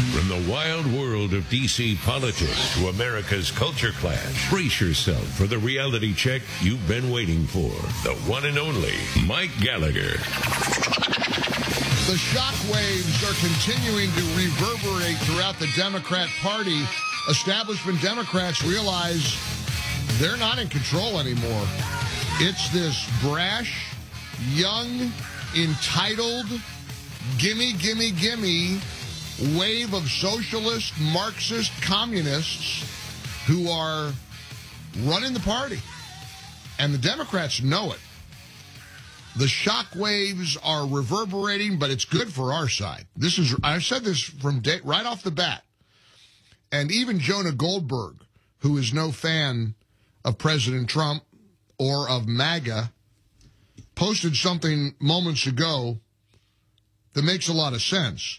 From the wild world of D.C. politics to America's culture clash, brace yourself for the reality check you've been waiting for. The one and only Mike Gallagher. The shockwaves are continuing to reverberate throughout the Democrat Party. Establishment Democrats realize they're not in control anymore. It's this brash, young, entitled, gimme, gimme, gimme wave of socialist, Marxist, communists who are running the party. And the Democrats know it. The shockwaves are reverberating, but it's good for our side. I said this from right off the bat. And even Jonah Goldberg, who is no fan of President Trump or of MAGA, posted something moments ago that makes a lot of sense.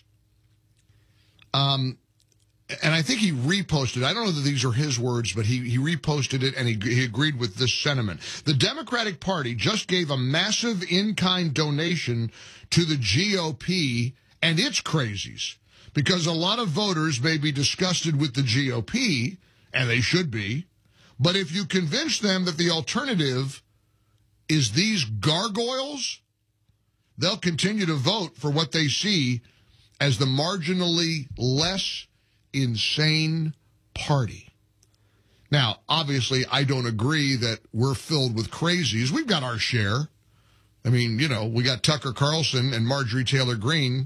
And I think he reposted. I don't know that these are his words, but he reposted it, and he agreed with this sentiment. The Democratic Party just gave a massive in-kind donation to the GOP and its crazies, because a lot of voters may be disgusted with the GOP, and they should be, but if you convince them that the alternative is these gargoyles, they'll continue to vote for what they see as the marginally less insane party. Now, obviously, I don't agree that we're filled with crazies. We've got our share. I mean, you know, we got Tucker Carlson and Marjorie Taylor Greene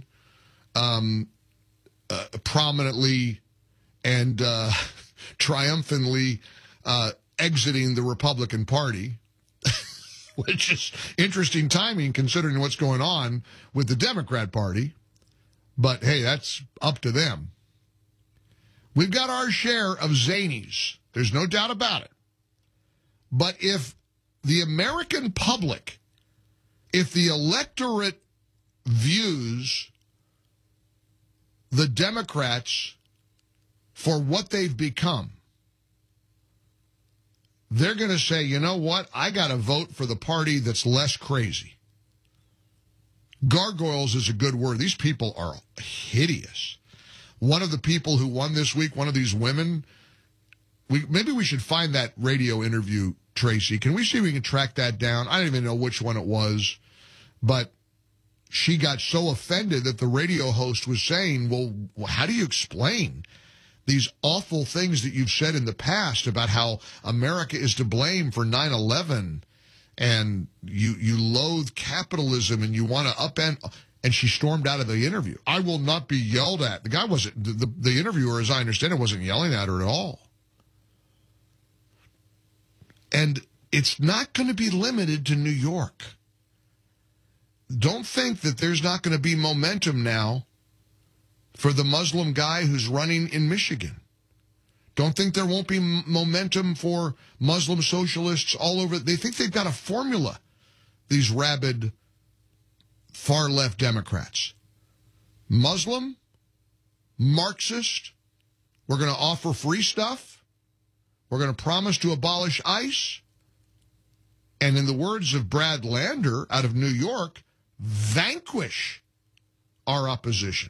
prominently and triumphantly exiting the Republican Party, which is interesting timing considering what's going on with the Democrat Party. But, hey, that's up to them. We've got our share of zanies. There's no doubt about it. But if the American public, if the electorate views the Democrats for what they've become, they're going to say, you know what, I got to vote for the party that's less crazy. Gargoyles is a good word. These people are hideous. One of the people who won this week, one of these women, maybe we should find that radio interview, Tracy. Can we see if we can track that down? I don't even know which one it was, but she got so offended that the radio host was saying, well, how do you explain these awful things that you've said in the past about how America is to blame for 9/11 and you loathe capitalism and you want to upend... And she stormed out of the interview. I will not be yelled at. The guy wasn't, the interviewer, as I understand it, wasn't yelling at her at all. And it's not going to be limited to New York. Don't think that there's not going to be momentum now for the Muslim guy who's running in Michigan. Don't think there won't be momentum for Muslim socialists all over. They think they've got a formula, these rabid far-left Democrats. Muslim, Marxist, we're going to offer free stuff, we're going to promise to abolish ICE, and in the words of Brad Lander out of New York, vanquish our opposition.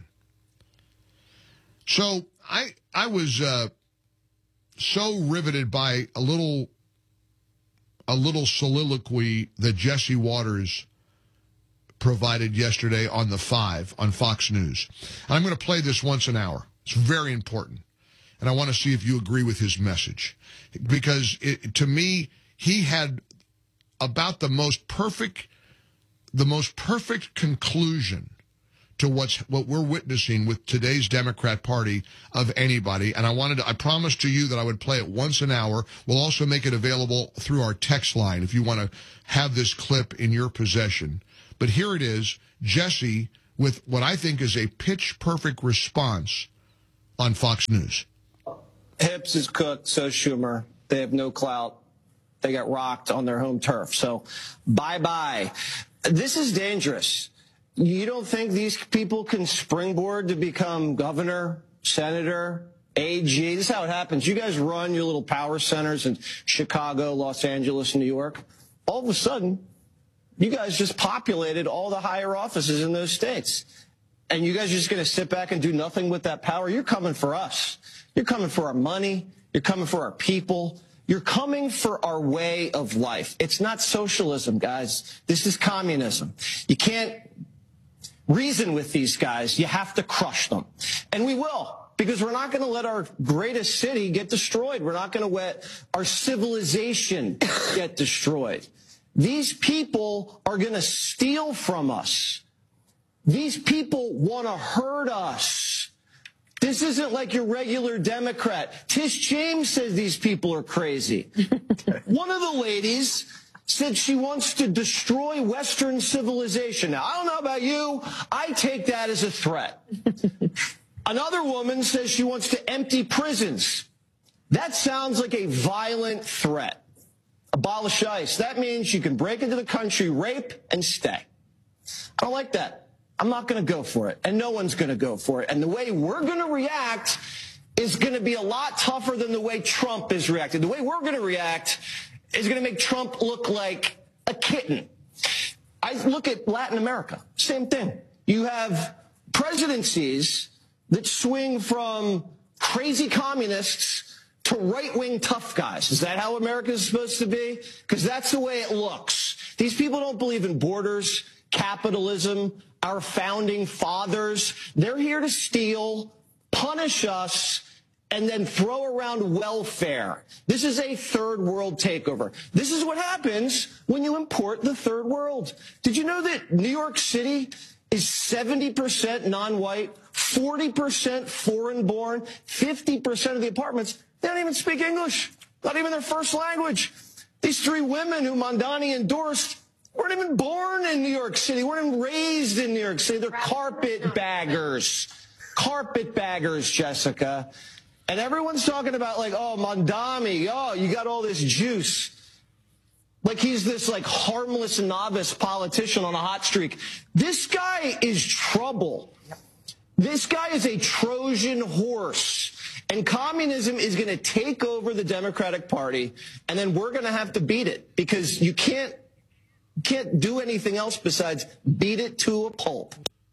So I was so riveted by a little soliloquy that Jesse Waters provided yesterday on the 5 on Fox News. And I'm going to play this once an hour. It's very important. And I want to see if you agree with his message. Because to me, he had about the most perfect conclusion to what we're witnessing with today's Democrat Party of anybody. And I promised to you that I would play it once an hour. We'll also make it available through our text line if you want to have this clip in your possession. But here it is, Jesse, with what I think is a pitch-perfect response on Fox News. Hips is cooked, so Schumer. They have no clout. They got rocked on their home turf. So bye-bye. This is dangerous. You don't think these people can springboard to become governor, senator, AG? This is how it happens. You guys run your little power centers in Chicago, Los Angeles, New York. All of a sudden, you guys just populated all the higher offices in those states. and you guys are just going to sit back and do nothing with that power, you're coming for us. You're coming for our money. You're coming for our people. You're coming for our way of life. It's not socialism, guys. This is communism. You can't reason with these guys. You have to crush them. And we will, because we're not going to let our greatest city get destroyed. We're not going to let our civilization get destroyed. These people are going to steal from us. These people want to hurt us. This isn't like your regular Democrat. Tish James says these people are crazy. One of the ladies said she wants to destroy Western civilization. Now, I don't know about you. I take that as a threat. Another woman says she wants to empty prisons. That sounds like a violent threat. Abolish ICE. That means you can break into the country, rape, and stay. I don't like that. I'm not going to go for it, and no one's going to go for it. And the way we're going to react is going to be a lot tougher than the way Trump is reacting. The way we're going to react is going to make Trump look like a kitten. I look at Latin America, same thing. You have presidencies that swing from crazy communists to right-wing tough guys. Is that how America is supposed to be? Because that's the way it looks. These people don't believe in borders, capitalism, our founding fathers. They're here to steal, punish us, and then throw around welfare. This is a third world takeover. This is what happens when you import the third world. Did you know that New York City is 70% non-white, 40% foreign-born, 50% of the apartments, they don't even speak English, not even their first language. These three women who Mondani endorsed weren't even born in New York City, weren't even raised in New York City. They're carpetbaggers. Carpetbaggers, Jessica. And everyone's talking about like, oh, Mondani, oh, you got all this juice. Like he's this like harmless novice politician on a hot streak. This guy is trouble. This guy is a Trojan horse. And communism is going to take over the Democratic Party, and then we're going to have to beat it because you can't do anything else besides beat it to a pulp.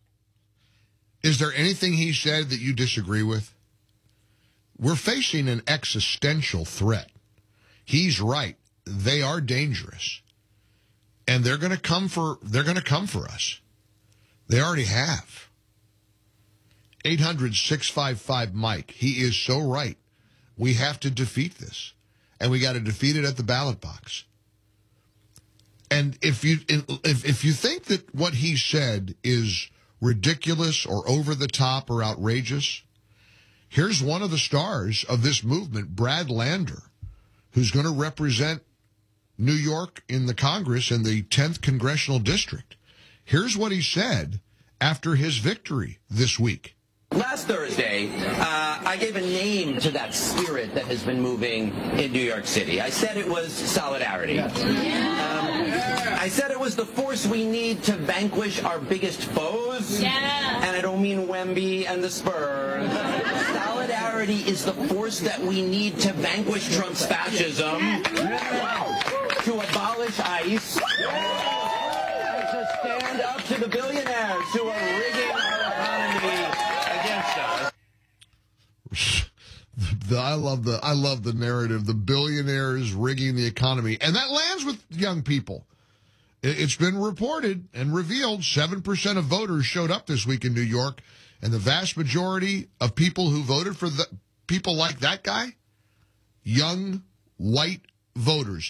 Is there anything he said that you disagree with? We're facing an existential threat. He's right. They are dangerous. And they're going to come for us. They already have. 800-655-MIKE. He is so right. We have to defeat this. And we got to defeat it at the ballot box. And if you think that what he said is ridiculous or over the top or outrageous, here's one of the stars of this movement, Brad Lander, who's going to represent New York in the Congress in the 10th Congressional District. Here's what he said after his victory this week. Last Thursday, I gave a name to that spirit that has been moving in New York City. I said it was solidarity. I said it was the force we need to vanquish our biggest foes. Yeah. And I don't mean Wemby and the Spurs. Solidarity is the force that we need to vanquish Trump's fascism, to abolish ICE, and to stand up to the billionaires who are rigging our economy against us. I love the narrative, the billionaires rigging the economy. And that lands with young people. It's been reported and revealed 7% of voters showed up this week in New York, and the vast majority of people who voted for the people like that guy, young white voters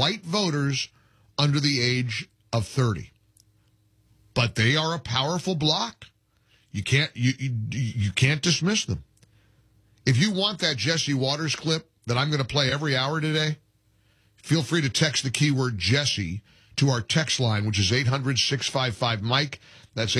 under the age of 30. But they are a powerful bloc. You can't dismiss them. If you want that Jesse Waters clip that I'm going to play every hour today, feel free to text the keyword Jesse to our text line, which is 800-655-MIKE. That's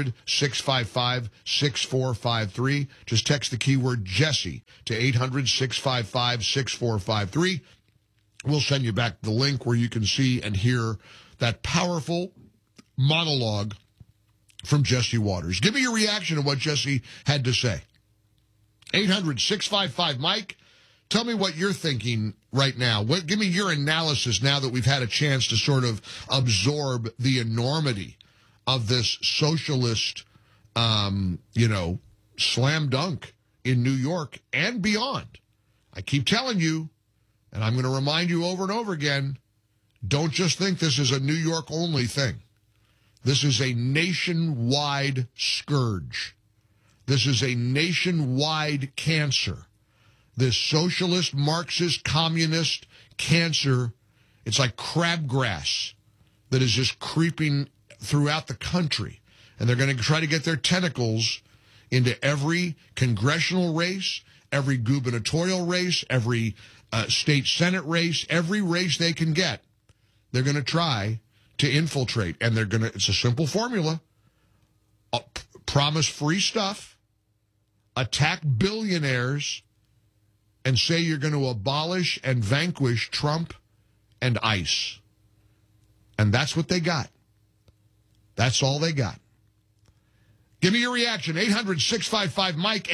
800-655-6453. Just text the keyword Jesse to 800-655-6453. We'll send you back the link where you can see and hear that powerful monologue from Jesse Waters. Give me your reaction to what Jesse had to say. 800-655-MIKE. Tell me what you're thinking right now. Give me your analysis now that we've had a chance to sort of absorb the enormity of this socialist slam dunk in New York and beyond. I keep telling you, and I'm going to remind you over and over again, don't just think this is a New York only thing. This is a nationwide scourge. This is a nationwide cancer. This socialist, Marxist, communist cancer, it's like crabgrass that is just creeping throughout the country. And they're going to try to get their tentacles into every congressional race, every gubernatorial race, every state senate race, every race they can get. They're going to try to infiltrate. And it's a simple formula. Promise free stuff, attack billionaires, and say you're going to abolish and vanquish Trump and ICE. And that's what they got. That's all they got. Give me your reaction. 800-655-MIKE,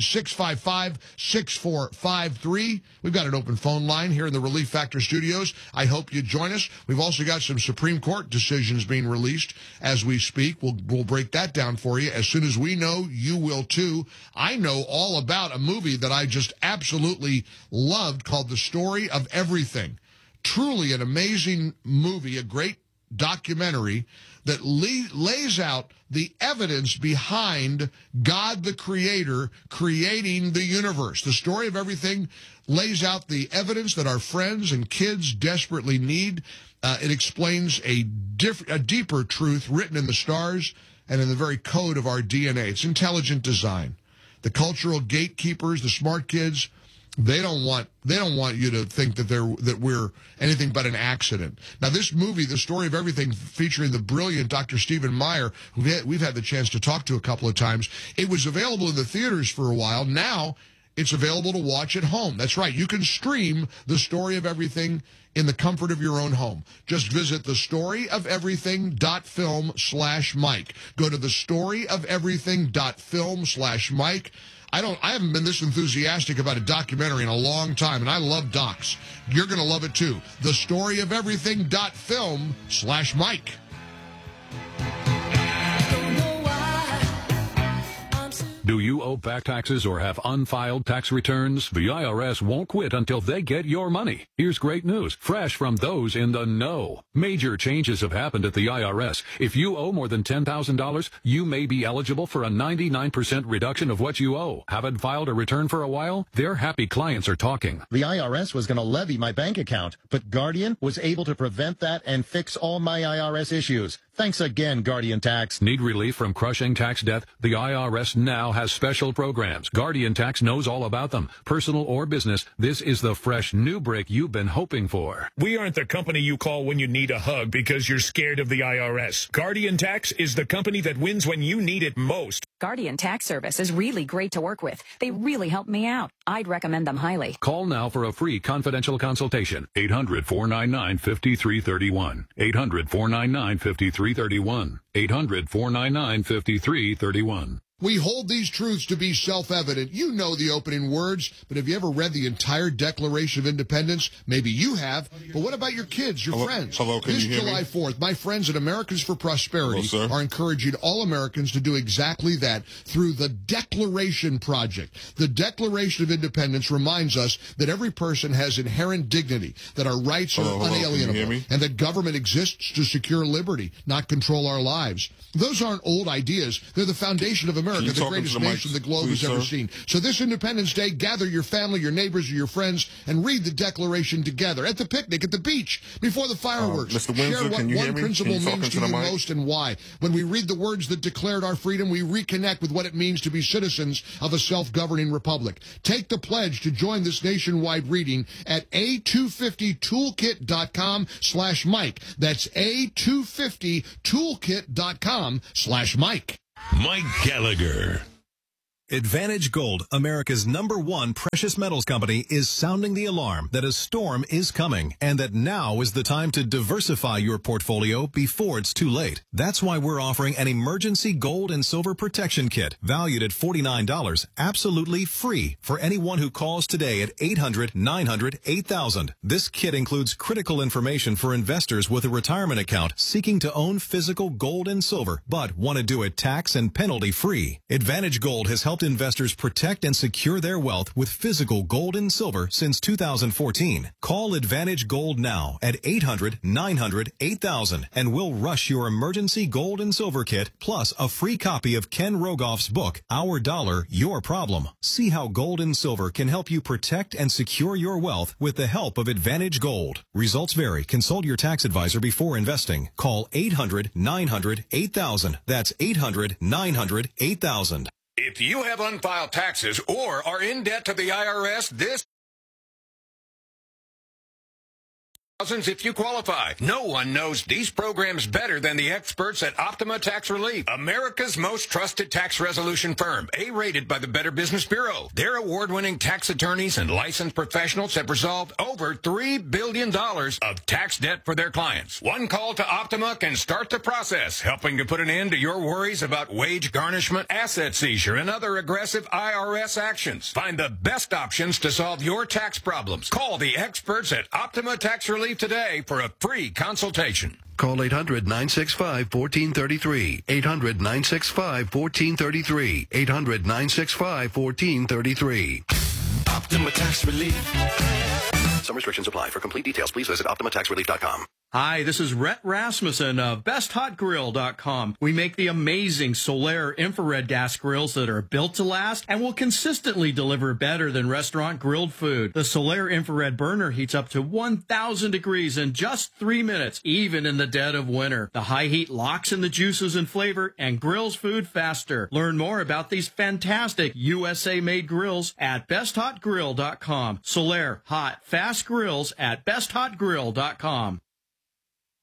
800-655-6453. We've got an open phone line here in the Relief Factor studios. I hope you join us. We've also got some Supreme Court decisions being released as we speak. We'll break that down for you. As soon as we know, you will too. I know all about a movie that I just absolutely loved called The Story of Everything. Truly an amazing movie, a great documentary that lays out the evidence behind God the Creator creating the universe. The Story of Everything lays out the evidence that our friends and kids desperately need. It explains a deeper truth written in the stars and in the very code of our DNA. It's intelligent design. The cultural gatekeepers, the smart kids, they don't want you to think that we're anything but an accident. Now, this movie, The Story of Everything, featuring the brilliant Dr. Stephen Meyer, who we've had the chance to talk to a couple of times, it was available in the theaters for a while. Now it's available to watch at home. That's right. You can stream The Story of Everything in the comfort of your own home. Just visit thestoryofeverything.film/Mike. Go to thestoryofeverything.film/Mike. I haven't been this enthusiastic about a documentary in a long time, and I love docs. You're going to love it too. Thestoryofeverything.film/Mike. Do you owe back taxes or have unfiled tax returns? The IRS won't quit until they get your money. Here's great news, fresh from those in the know. Major changes have happened at the IRS. If you owe more than $10,000, you may be eligible for a 99% reduction of what you owe. Haven't filed a return for a while? Their happy clients are talking. The IRS was going to levy my bank account, but Guardian was able to prevent that and fix all my IRS issues. Thanks again, Guardian Tax. Need relief from crushing tax debt? The IRS now has special programs. Guardian Tax knows all about them. Personal or business, this is the fresh new break you've been hoping for. We aren't the company you call when you need a hug because you're scared of the IRS. Guardian Tax is the company that wins when you need it most. Guardian Tax Service is really great to work with. They really helped me out. I'd recommend them highly. Call now for a free confidential consultation. 800-499-5331. 800-499-5331. 800-499-5331. We hold these truths to be self-evident. You know the opening words, but have you ever read the entire Declaration of Independence? Maybe you have, but what about your kids, your friends? Hello, can this you hear July me? 4th, my friends at Americans for Prosperity Hello, are encouraging all Americans to do exactly that through the Declaration Project. The Declaration of Independence reminds us that every person has inherent dignity, that our rights are unalienable, and that government exists to secure liberty, not control our lives. Those aren't old ideas. They're the foundation of America, the greatest nation the globe has ever seen. So this Independence Day, gather your family, your neighbors, or your friends, and read the Declaration together at the picnic, at the beach, before the fireworks. Mr. Windsor, share what one principle means to you mic? most and why. When we read the words that declared our freedom, we reconnect with what it means to be citizens of a self-governing republic. Take the pledge to join this nationwide reading at a250toolkit.com/Mike. That's a250toolkit.com/Mike. Mike Gallagher. Advantage Gold, America's #1 precious metals company, is sounding the alarm that a storm is coming and that now is the time to diversify your portfolio before it's too late. That's why we're offering an emergency gold and silver protection kit valued at $49, absolutely free for anyone who calls today at 800-900-8000. This kit includes critical information for investors with a retirement account seeking to own physical gold and silver, but want to do it tax and penalty free. Advantage Gold has helped investors protect and secure their wealth with physical gold and silver since 2014. Call Advantage Gold now at 800-900-8000 and we'll rush your emergency gold and silver kit plus a free copy of Ken Rogoff's book, Our Dollar, Your Problem. See how gold and silver can help you protect and secure your wealth with the help of Advantage Gold. Results vary. Consult your tax advisor before investing. Call 800-900-8000. That's 800-900-8000. If you have unfiled taxes or are in debt to the IRS, this if you qualify. No one knows these programs better than the experts at Optima Tax Relief, America's most trusted tax resolution firm, A-rated by the Better Business Bureau. Their award-winning tax attorneys and licensed professionals have resolved over $3 billion of tax debt for their clients. One call to Optima can start the process, helping to put an end to your worries about wage garnishment, asset seizure, and other aggressive IRS actions. Find the best options to solve your tax problems. Call the experts at Optima Tax Relief today for a free consultation. Call 800-965-1433. 800-965-1433. 800-965-1433. Optima Tax Relief. Some restrictions apply. For complete details, please visit OptimaTaxRelief.com. Hi, this is Rhett Rasmussen of BestHotGrill.com. We make the amazing Solaire infrared gas grills that are built to last and will consistently deliver better than restaurant grilled food. The Solaire infrared burner heats up to 1,000 degrees in just 3 minutes, even in the dead of winter. The high heat locks in the juices and flavor and grills food faster. Learn more about these fantastic USA-made grills at BestHotGrill.com. Solaire, hot, fast grills at BestHotGrill.com.